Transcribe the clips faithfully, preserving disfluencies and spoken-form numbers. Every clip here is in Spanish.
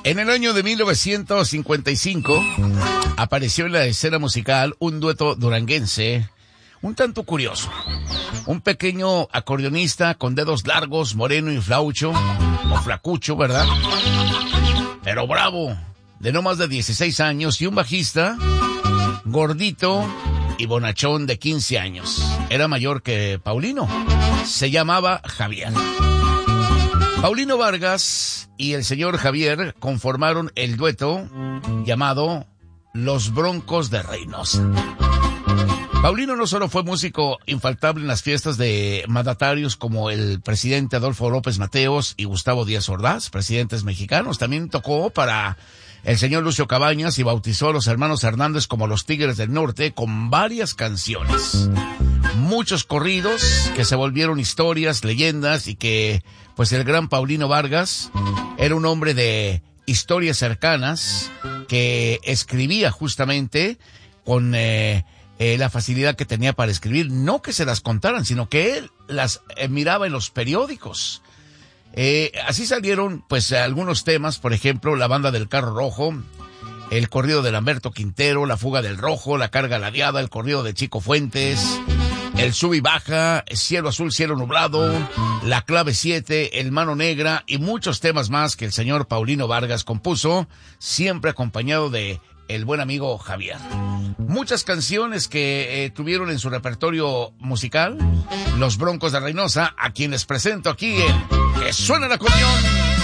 En el año de mil novecientos cincuenta y cinco apareció en la escena musical un dueto duranguense un tanto curioso. Un pequeño acordeonista con dedos largos, moreno y flaucho, o flacucho, ¿verdad? Pero bravo, de no más de dieciséis años, y un bajista gordito y bonachón de quince años. Era mayor que Paulino. Se llamaba Javier. Paulino Vargas y el señor Javier conformaron el dueto llamado Los Broncos de Reynosa. Paulino no solo fue músico infaltable en las fiestas de mandatarios como el presidente Adolfo López Mateos y Gustavo Díaz Ordaz, presidentes mexicanos, también tocó para el señor Lucio Cabañas y bautizó a los hermanos Hernández como los Tigres del Norte con varias canciones. Muchos corridos que se volvieron historias, leyendas, y que pues el gran Paulino Vargas era un hombre de historias cercanas que escribía justamente con eh, eh, la facilidad que tenía para escribir, no que se las contaran, sino que él las eh, miraba en los periódicos. Eh, así salieron pues algunos temas, por ejemplo, La Banda del Carro Rojo, el corrido de Lamberto Quintero, La Fuga del Rojo, La Carga Ladeada, el corrido de Chico Fuentes, El Sub y Baja, Cielo Azul, Cielo Nublado, La Clave siete, El Mano Negra y muchos temas más que el señor Paulino Vargas compuso, siempre acompañado de el buen amigo Javier. Muchas canciones que eh, tuvieron en su repertorio musical, Los Broncos de Reynosa, a quienes presento aquí en Que Suena el Acordeón.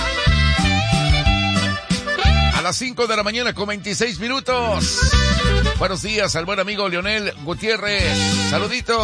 A las cinco de la mañana con veintiséis minutos. Buenos días al buen amigo Leonel Gutiérrez. Saluditos.